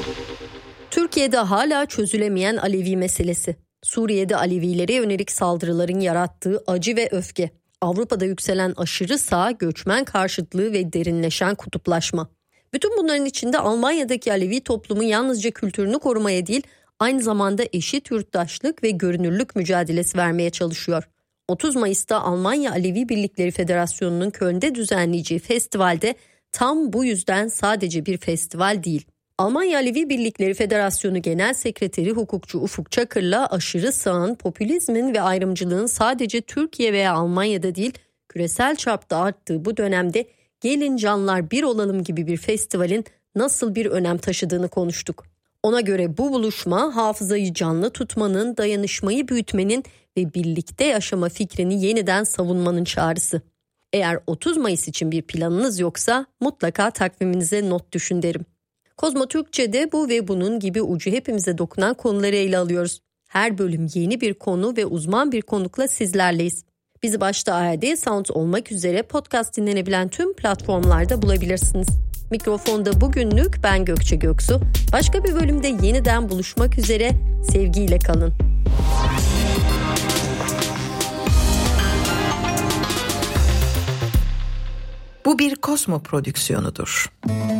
Türkiye'de hala çözülemeyen Alevi meselesi. Suriye'de Alevilere yönelik saldırıların yarattığı acı ve öfke. Avrupa'da yükselen aşırı sağ, göçmen karşıtlığı ve derinleşen kutuplaşma. Bütün bunların içinde Almanya'daki Alevi toplumu yalnızca kültürünü korumaya değil, aynı zamanda eşit yurttaşlık ve görünürlük mücadelesi vermeye çalışıyor. 30 Mayıs'ta Almanya Alevi Birlikleri Federasyonu'nun Köln'de düzenleyeceği festivalde tam bu yüzden sadece bir festival değil. Almanya Alevi Birlikleri Federasyonu Genel Sekreteri hukukçu Ufuk Çakır'la aşırı sağın, popülizmin ve ayrımcılığın sadece Türkiye veya Almanya'da değil, küresel çapta arttığı bu dönemde "Gelin canlar bir olalım" gibi bir festivalin nasıl bir önem taşıdığını konuştuk. Ona göre bu buluşma hafızayı canlı tutmanın, dayanışmayı büyütmenin ve birlikte yaşama fikrini yeniden savunmanın çağrısı. Eğer 30 Mayıs için bir planınız yoksa mutlaka takviminize not düşün derim. Kozmo Türkçe'de bu ve bunun gibi ucu hepimize dokunan konuları ele alıyoruz. Her bölüm yeni bir konu ve uzman bir konukla sizlerleyiz. Bizi başta ARD Sound olmak üzere podcast dinlenebilen tüm platformlarda bulabilirsiniz. Mikrofonda bugünlük ben Gökçe Göksu. Başka bir bölümde yeniden buluşmak üzere. Sevgiyle kalın. Bu bir Kozmo prodüksiyonudur.